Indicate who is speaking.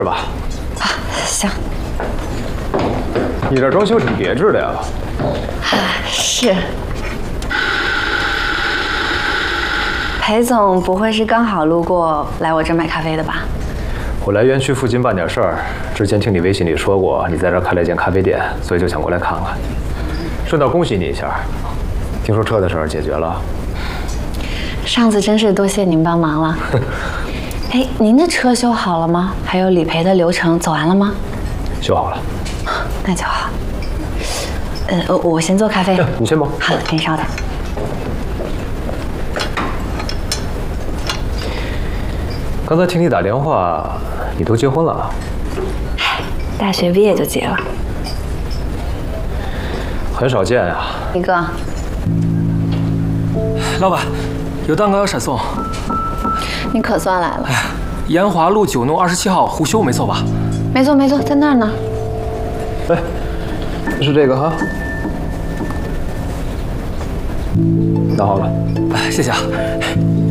Speaker 1: 是吧？
Speaker 2: 啊，行。
Speaker 1: 你这装修挺别致的呀。
Speaker 2: 是。裴总不会是刚好路过来我这儿买咖啡的吧？
Speaker 1: 我来园区附近办点事儿，之前听你微信里说过你在这儿开了一间咖啡店，所以就想过来看看。顺道恭喜你一下，听说车的事儿解决了。
Speaker 2: 上次真是多谢您帮忙了。哎，您的车修好了吗？还有理赔的流程走完了吗？
Speaker 1: 修好了。
Speaker 2: 那就好。我先做咖啡。
Speaker 1: 你先忙。
Speaker 2: 好的，您稍等。
Speaker 1: 刚才听你打电话，你都结婚了啊？
Speaker 2: 大学毕业就结了。
Speaker 1: 很少见呀。
Speaker 2: 一哥，
Speaker 3: 老板，有蛋糕要闪送。
Speaker 2: 你可算来了。
Speaker 3: 哎呀，延华路9弄27号胡修没错吧？
Speaker 2: 没错没错，在那儿呢。
Speaker 1: 哎，是这个哈。拿好了。
Speaker 3: 哎，谢谢啊。